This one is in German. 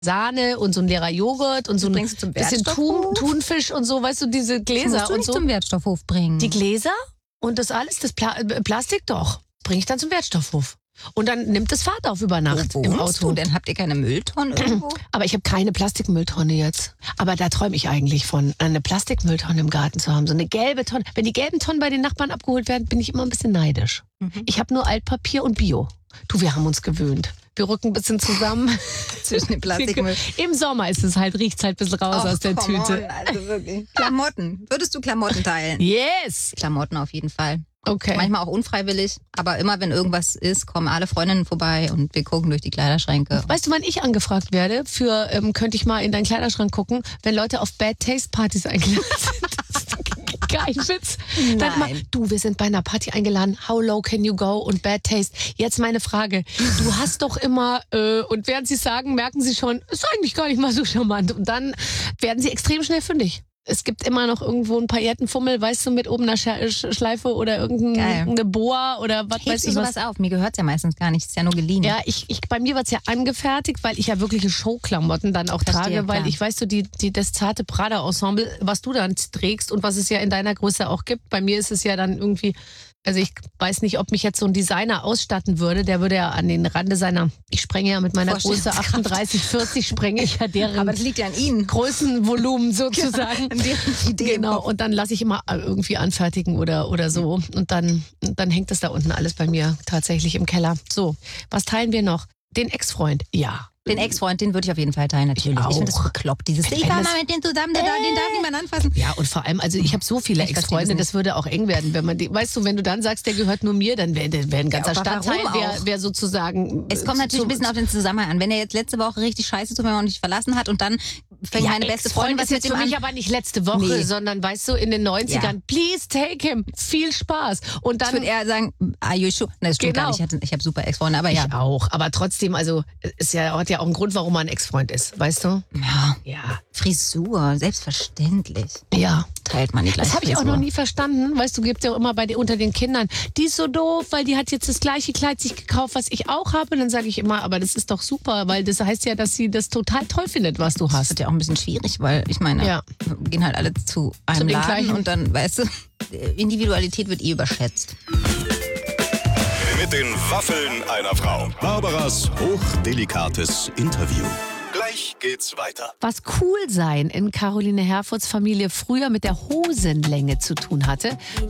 Sahne und so ein leerer Joghurt und so ein bringst du zum bisschen Wertstoffhof? Thunfisch und so, weißt du, diese Gläser Musst du und nicht so. zum Wertstoffhof bringen. Die Gläser und das alles, das Plastik doch, bringe ich dann zum Wertstoffhof. Und dann nimmt es Fahrt auf über Nacht Wo im wohnst Auto. du denn? Habt ihr keine Mülltonnen irgendwo? Aber ich habe keine Plastikmülltonne jetzt. Aber da träume ich eigentlich von, eine Plastikmülltonne im Garten zu haben. So eine gelbe Tonne. Wenn die gelben Tonnen bei den Nachbarn abgeholt werden, bin ich immer ein bisschen neidisch. Ich habe nur Altpapier und Bio. Du, wir haben uns gewöhnt. Wir rücken ein bisschen zusammen. Zwischen dem Plastikmüll. Im Sommer ist es halt, riecht es halt ein bisschen raus aus der Tüte. Also wirklich. Klamotten. Würdest du Klamotten teilen? Yes! Klamotten auf jeden Fall. Okay. Manchmal auch unfreiwillig, aber immer wenn irgendwas ist, kommen alle Freundinnen vorbei und wir gucken durch die Kleiderschränke. Weißt du, wann ich angefragt werde? Für, könnte ich mal in deinen Kleiderschrank gucken, wenn Leute auf Bad Taste Partys eingeladen sind. Das ist kein Witz. Dann mal, du, wir sind bei einer Party eingeladen. How low can you go? Und Bad Taste. Jetzt meine Frage. Du hast doch immer, und während sie sagen, merken sie schon, ist eigentlich gar nicht mal so charmant. Und dann werden sie extrem schnell fündig. Es gibt immer noch irgendwo ein Paillettenfummel, weißt du, mit oben einer Schleife oder irgendeine Boa oder was weiß Hebst du ich sowas was. auf? Mir gehört es ja meistens gar nicht, ist ja nur geliehen. Ja, bei mir wird's ja angefertigt, weil ich ja wirkliche Showklamotten dann auch trage, weil klar. ich weiß so, das zarte Prada-Ensemble, was du dann trägst und was es ja in deiner Größe auch gibt. Bei mir ist es ja dann irgendwie, also ich weiß nicht, ob mich jetzt so ein Designer ausstatten würde, der würde ja an den Rande seiner, ich sprenge ja mit meiner Größe 38, 40, sprenge ich ja deren Aber das liegt ja an Ihnen. Größenvolumen sozusagen. An deren Idee. Genau, und dann lasse ich immer irgendwie anfertigen oder so. Und dann hängt das da unten alles bei mir tatsächlich im Keller. So, was teilen wir noch? Den Ex-Freund, ja. Den Ex-Freund, den würde ich auf jeden Fall teilen, natürlich. Ich finde das auch. bekloppt. Dieses, Wenn ich war das- mal mit dem zusammen, den darf niemand anfassen. Ja, und vor allem, also ich habe so viele Ich verstehe Ex-Freunde, das das würde auch eng werden, wenn man die, weißt du, wenn du dann sagst, der gehört nur mir, dann wäre ein ganzer aber warum Stadtteil, auch? wär sozusagen. Es kommt natürlich ein bisschen auf den Zusammenhang an. Wenn er jetzt letzte Woche richtig scheiße zu mir und dich verlassen hat und dann fängt meine beste Freundin was ist mit jetzt dem für an. mich aber nicht letzte Woche, Nee. sondern weißt du, in den 90ern, please take him, viel Spaß. Und Ich dann würde eher sagen, are you sure? Nein, das stimmt Genau. gar nicht. Ich habe super Ex-Freunde, aber ja. ich auch, aber trotzdem, also hat ja auch einen Grund, warum man ein Ex-Freund ist, weißt du? Ja. Ja. Frisur, selbstverständlich. Ja. Teilt man die gleiche Das habe ich auch Frisur. noch nie verstanden. Weißt du, gibt ja auch immer unter den Kindern, die ist so doof, weil die hat jetzt das gleiche Kleid sich gekauft, was ich auch habe. Und dann sage ich immer, aber das ist doch super, weil das heißt ja, dass sie das total toll findet, was du Das hast. wird ja auch ein bisschen schwierig, weil ich meine, Ja. wir gehen halt alle zu einem den Laden gleichen. und dann, weißt du, Individualität wird überschätzt. Mit den Waffeln einer Frau. Barbaras hochdelikates Interview. Gleich geht's weiter. Was cool sein in Caroline Herfurths Familie früher mit der Hosenlänge zu tun hatte,